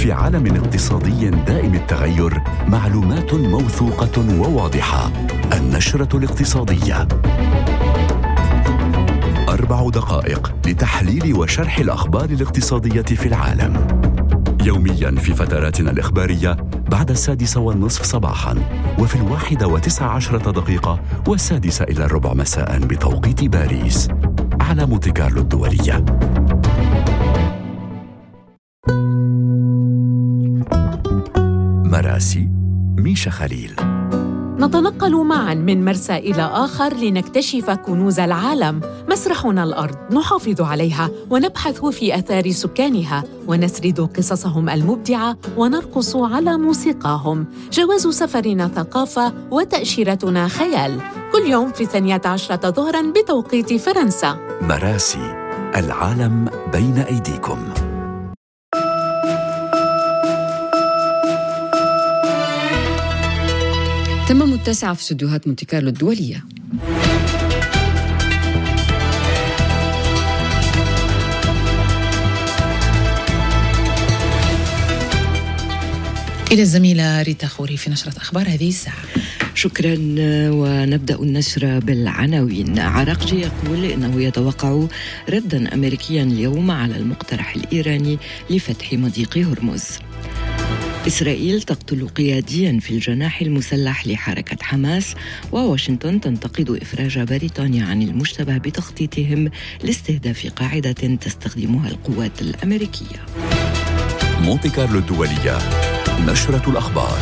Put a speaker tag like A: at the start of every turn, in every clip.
A: في عالم اقتصادي دائم التغير، معلومات موثوقة وواضحة. النشرة الاقتصادية، 4 دقائق لتحليل وشرح الأخبار الاقتصادية في العالم، يومياً في فتراتنا الإخبارية بعد 6:30 صباحاً، وفي 1:19 و6:15 مساءً بتوقيت باريس، على مونتي كارلو الدولية. مراسي ميشا خليل.
B: نتنقل معاً من مرسى إلى آخر لنكتشف كنوز العالم. مسرحنا الأرض نحافظ عليها ونبحث في آثار سكانها ونسرد قصصهم المبدعة ونرقص على موسيقاهم. جواز سفرنا ثقافة وتأشيرتنا خيال. كل يوم في 12 ظهراً بتوقيت فرنسا.
A: مراسي، العالم بين أيديكم.
C: تمام 9 في استديوهات مونتي كارلو الدولية.
D: إلى الزميلة ريتا خوري في نشرة أخبار هذه الساعة.
E: شكرا. ونبدأ النشرة بالعناوين. عراقجي يقول إنه يتوقع ردا أمريكيا اليوم على المقترح الإيراني لفتح مضيق هرمز. إسرائيل تقتل قيادياً في الجناح المسلح لحركة حماس. وواشنطن تنتقد إفراج بريطانيا عن المشتبه بتخطيطهم لاستهداف قاعدة تستخدمها القوات الأمريكية.
A: مونتي كارلو الدولية، نشرة الأخبار.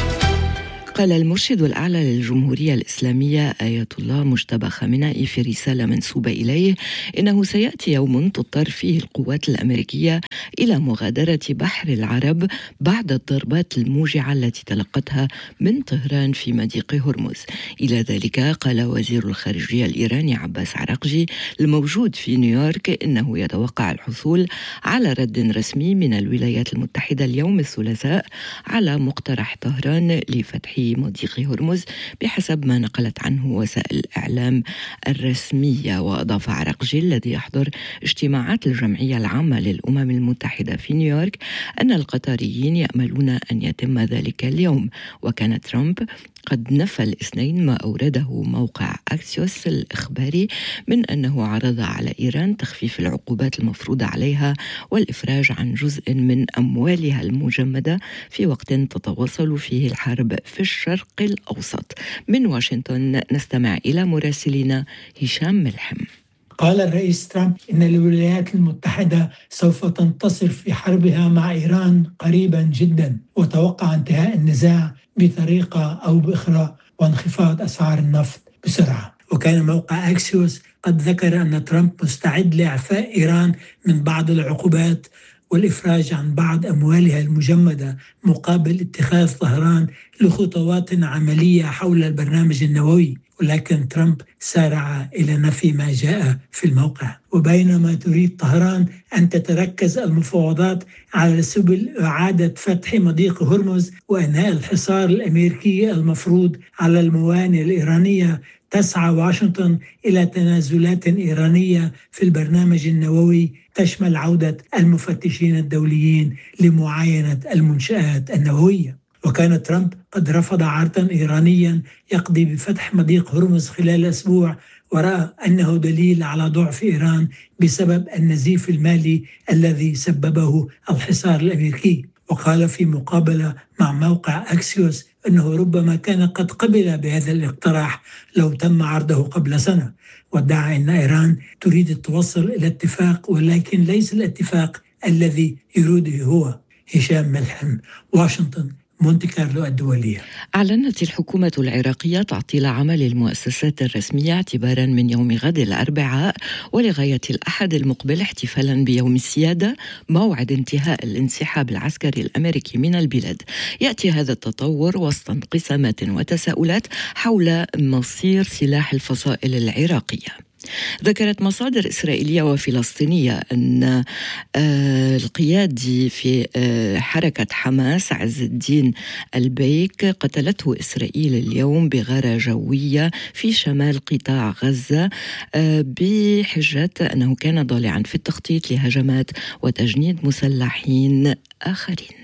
E: قال المرشد الأعلى للجمهورية الإسلامية آية الله مجتبى خامنئي في رسالة منسوبة إليه إنه سيأتي يوم تضطر فيه القوات الأمريكية إلى مغادرة بحر العرب بعد الضربات الموجعة التي تلقتها من طهران في مضيق هرمز. إلى ذلك قال وزير الخارجية الإيراني عباس عراقجي الموجود في نيويورك إنه يتوقع الحصول على رد رسمي من الولايات المتحدة اليوم الثلاثاء على مقترح طهران لفتح مضيق هرمز بحسب ما نقلت عنه وسائل الإعلام الرسمية. وأضاف عراقجي الذي يحضر اجتماعات الجمعية العامة للأمم المتحدة في نيويورك أن القطريين يأملون أن يتم ذلك اليوم. وكان ترامب قد نفى الاثنين ما أورده موقع أكسيوس الإخباري من أنه عرض على إيران تخفيف العقوبات المفروضة عليها والإفراج عن جزء من أموالها المجمدة في وقت تتواصل فيه الحرب في الشرق الأوسط. من واشنطن نستمع إلى مراسلنا هشام ملحم.
F: قال الرئيس ترامب إن الولايات المتحدة سوف تنتصر في حربها مع إيران قريبا جدا، وتوقع انتهاء النزاع بطريقة أو بأخرى وانخفاض أسعار النفط بسرعة. وكان موقع أكسيوس قد ذكر أن ترامب مستعد لإعفاء إيران من بعض العقوبات والإفراج عن بعض أموالها المجمدة مقابل اتخاذ طهران لخطوات عملية حول البرنامج النووي. ولكن ترامب سارع إلى نفي ما جاء في الموقع. وبينما تريد طهران أن تتركز المفاوضات على سبل إعادة فتح مضيق هرمز وإنهاء الحصار الأمريكي المفروض على الموانئ الإيرانية، تسعى واشنطن إلى تنازلات إيرانية في البرنامج النووي تشمل عودة المفتشين الدوليين لمعاينة المنشآت النووية. وكان ترامب قد رفض عرضا إيرانيا يقضي بفتح مضيق هرمز خلال أسبوع، ورأى أنه دليل على ضعف إيران بسبب النزيف المالي الذي سببه الحصار الأمريكي. وقال في مقابلة مع موقع أكسيوس أنه ربما كان قد قبل بهذا الاقتراح لو تم عرضه قبل سنة، وادعى أن إيران تريد التوصل إلى اتفاق ولكن ليس الاتفاق الذي يريده هو. هشام ملحم، واشنطن، مونتي كارلو الدولية.
E: أعلنت الحكومة العراقية تعطيل عمل المؤسسات الرسمية اعتبارا من يوم غد الأربعاء ولغاية الأحد المقبل احتفالا بيوم السيادة، موعد انتهاء الانسحاب العسكري الأمريكي من البلاد. يأتي هذا التطور وسط انقسامات وتساؤلات حول مصير سلاح الفصائل العراقية. ذكرت مصادر إسرائيلية وفلسطينية أن القيادي في حركة حماس عز الدين البيك قتلته إسرائيل اليوم بغارة جوية في شمال قطاع غزة بحجة أنه كان ضالعا في التخطيط لهجمات وتجنيد مسلحين آخرين.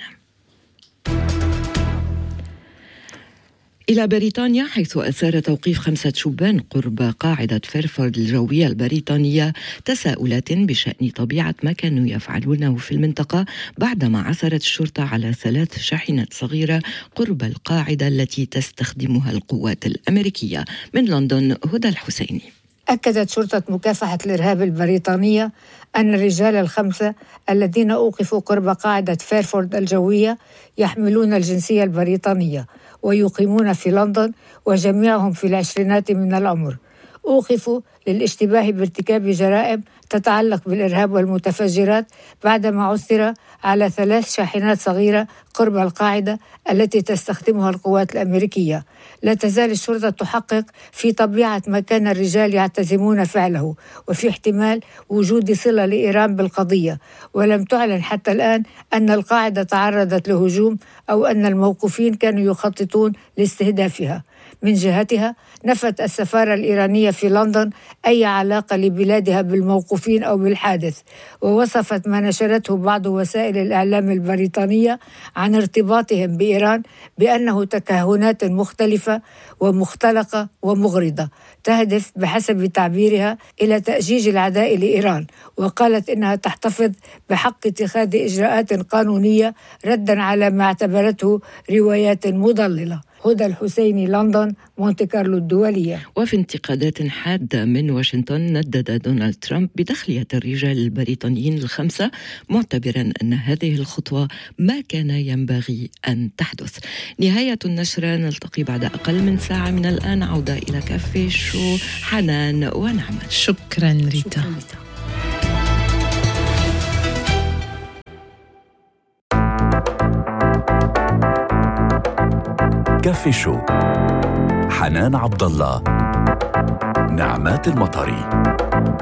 E: إلى بريطانيا، حيث أثار توقيف 5 شبان قرب قاعدة فيرفورد الجوية البريطانية تساؤلات بشأن طبيعة ما كانوا يفعلونه في المنطقة بعدما عثرت الشرطة على 3 شاحنات صغيرة قرب القاعدة التي تستخدمها القوات الأمريكية. من لندن، هدى الحسيني.
G: أكدت شرطة مكافحة الإرهاب البريطانية أن الرجال ال5 الذين أوقفوا قرب قاعدة فيرفورد الجوية يحملون الجنسية البريطانية ويقيمون في لندن، وجميعهم في العشرينات من العمر. أوقفوا للاشتباه بارتكاب جرائم تتعلق بالإرهاب والمتفجرات بعدما عثر على 3 شاحنات صغيرة قرب القاعدة التي تستخدمها القوات الأمريكية. لا تزال الشرطة تحقق في طبيعة ما كان الرجال يعتزمون فعله، وفي احتمال وجود صلة لإيران بالقضية، ولم تعلن حتى الآن أن القاعدة تعرضت لهجوم أو أن الموقوفين كانوا يخططون لاستهدافها. من جهتها، نفت السفارة الإيرانية في لندن أي علاقة لبلادها بالموقوفين أو بالحادث، ووصفت ما نشرته بعض وسائل الإعلام البريطانية عن ارتباطهم بإيران بأنه تكهنات مختلفة ومختلقة ومغرضة تهدف بحسب تعبيرها إلى تأجيج العداء لإيران، وقالت إنها تحتفظ بحق اتخاذ إجراءات قانونية ردا على ما اعتبرته روايات مضللة. هدى الحسيني، لندن، مونتي كارلو الدولية.
E: وفي انتقادات حادة من واشنطن، ندد دونالد ترامب بدخلية الرجال البريطانيين ال5، معتبرا أن هذه الخطوة ما كان ينبغي أن تحدث. نهاية النشرة، نلتقي بعد أقل من ساعة من الآن. عودة إلى كافي شو حنان ونعمة.
D: شكرا ريتا.
A: كافي شو، حنان عبد الله، نعمات المطري.